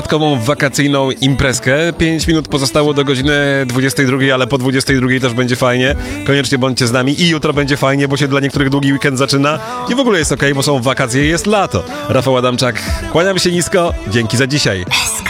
wyjątkową wakacyjną imprezkę. 5 minut pozostało do godziny 22, ale po 22 też będzie fajnie. Koniecznie bądźcie z nami i jutro będzie fajnie, bo się dla niektórych długi weekend zaczyna i w ogóle jest okej, bo są wakacje i jest lato. Rafał Adamczak, kłaniam się nisko, dzięki za dzisiaj.